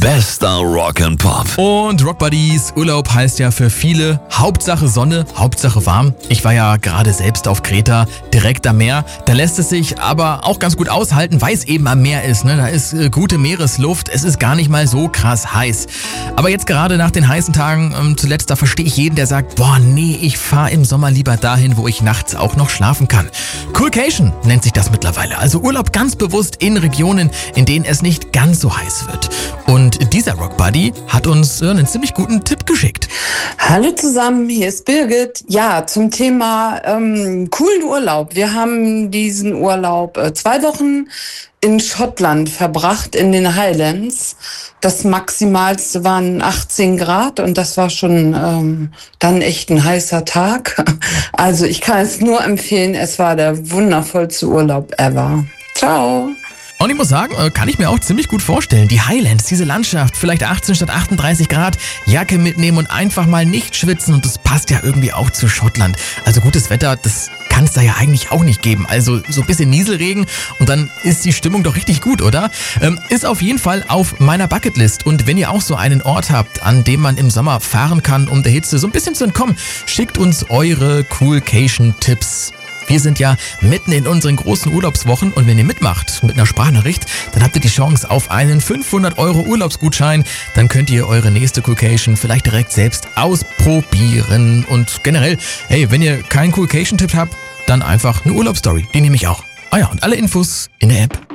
Bester Rock and Pop. Und Rock Buddies, Urlaub heißt ja für viele Hauptsache Sonne, Hauptsache warm. Ich war ja gerade selbst auf Kreta, direkt am Meer. Da lässt es sich aber auch ganz gut aushalten, weil es eben am Meer ist. Ne? Da ist gute Meeresluft, es ist gar nicht mal so krass heiß. Aber jetzt gerade nach den heißen Tagen, zuletzt, da verstehe ich jeden, der sagt, boah nee, ich fahre im Sommer lieber dahin, wo ich nachts auch noch schlafen kann. Coolcation nennt sich das mittlerweile. Also Urlaub ganz bewusst in Regionen, in denen es nicht ganz so heiß wird. Und dieser Rock Buddy hat uns einen ziemlich guten Tipp geschickt. Hallo zusammen, hier ist Birgit. Ja, zum Thema coolen Urlaub. Wir haben diesen Urlaub 2 Wochen in Schottland verbracht, in den Highlands. Das Maximalste waren 18 Grad und das war schon dann echt ein heißer Tag. Also ich kann es nur empfehlen, es war der wundervollste Urlaub ever. Ciao. Und ich muss sagen, kann ich mir auch ziemlich gut vorstellen. Die Highlands, diese Landschaft, vielleicht 18 statt 38 Grad, Jacke mitnehmen und einfach mal nicht schwitzen. Und das passt ja irgendwie auch zu Schottland. Also gutes Wetter, das kann es da ja eigentlich auch nicht geben. Also so ein bisschen Nieselregen und dann ist die Stimmung doch richtig gut, oder? Ist auf jeden Fall auf meiner Bucketlist. Und wenn ihr auch so einen Ort habt, an dem man im Sommer fahren kann, um der Hitze so ein bisschen zu entkommen, schickt uns eure Coolcation-Tipps. Wir sind ja mitten in unseren großen Urlaubswochen und wenn ihr mitmacht mit einer Sprachnachricht, dann habt ihr die Chance auf einen 500 € Urlaubsgutschein. Dann könnt ihr eure nächste Coolcation vielleicht direkt selbst ausprobieren. Und generell, hey, wenn ihr keinen Coolcation-Tipp habt, dann einfach eine Urlaubsstory. Die nehme ich auch. Ah ja, und alle Infos in der App.